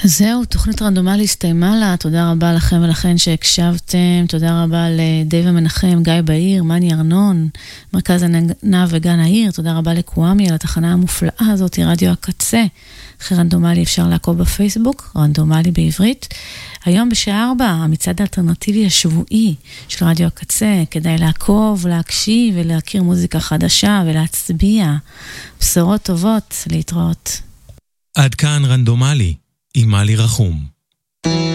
זהו, תוכנית רנדומלי הסתיימה לה, תודה רבה לכם ולכן שהקשבתם, תודה רבה לדייב מנחם, גיא בעיר, מני ארנון, מרכז הנגנה וגן העיר, תודה רבה לקוואמי על התחנה המופלאה הזאת, רדיו הקצה, אחרי רנדומלי אפשר לעקוב בפייסבוק, רנדומלי בעברית, היום בשעה 4, המצעד האלטרנטיבי השבועי של רדיו הקצה, כדאי לעקוב, להקשיב ולהכיר מוזיקה חדשה ולהצביע, בשורות טובות, להתראות. עד כאן רנדומלי. עם מלי רחום.